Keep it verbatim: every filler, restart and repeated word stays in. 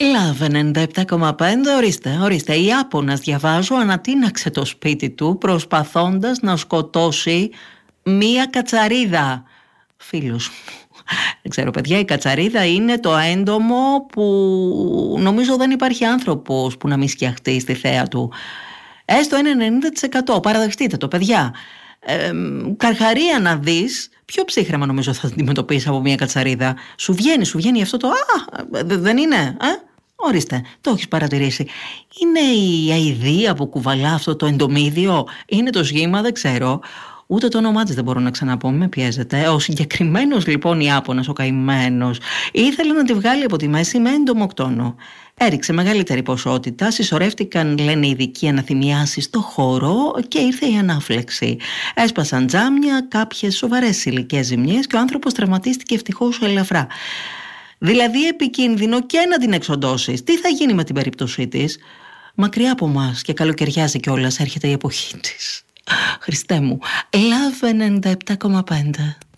Λαβ ενενήντα επτά κόμμα πέντε, ορίστε, ορίστε. Η Ιάπωνας, διαβάζω, ανατείναξε το σπίτι του προσπαθώντας να σκοτώσει μία κατσαρίδα. Φίλος μου. Δεν ξέρω, παιδιά, η κατσαρίδα είναι το έντομο που νομίζω δεν υπάρχει άνθρωπος που να μην σκιαχτεί στη θέα του. Έστω είναι ενενήντα τοις εκατό, παραδεχτείτε το, παιδιά. Ε, καρχαρία να δεις, πιο ψύχρεμα νομίζω θα αντιμετωπίσεις από μια κατσαρίδα. Σου βγαίνει, σου βγαίνει αυτό το «Α, δεν είναι, ε?» Ορίστε, το έχεις παρατηρήσει. Είναι η αηδία που κουβαλά αυτό το εντομίδιο, είναι το σχήμα, δεν ξέρω. Ούτε το όνομά της δεν μπορώ να ξαναπώ, με πιέζεται. Ο συγκεκριμένος λοιπόν Ιάπωνας, ο καημένος, ήθελε να τη βγάλει από τη μέση με εντομοκτόνο. Έριξε μεγαλύτερη ποσότητα, συσσωρεύτηκαν, λένε οι ειδικοί, αναθυμιάσεις στο χώρο και ήρθε η ανάφλεξη. Έσπασαν τζάμια, κάποιες σοβαρές υλικές ζημιές και ο άνθρωπος τραυματίστηκε ευτυχώς ελαφρά. Δηλαδή επικίνδυνο και να την εξοντώσεις. Τι θα γίνει με την περίπτωσή της? Μακριά από μας και καλοκαιριάζει κιόλας, έρχεται η εποχή της. Χριστέ μου. Λαβ ενενήντα επτά κόμμα πέντε.